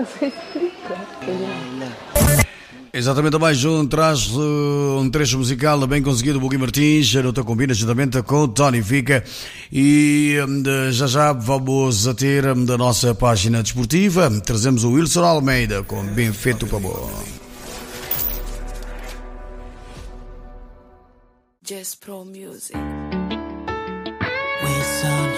se explica. Exatamente, mais um traz um trecho musical bem conseguido do Gui Martins, no Teu Combina, juntamente com o Tony Fica. E já vamos a ter da nossa página desportiva, trazemos o Wilson Almeida com Bem Feito para Boa. Just Pro Music. Wilson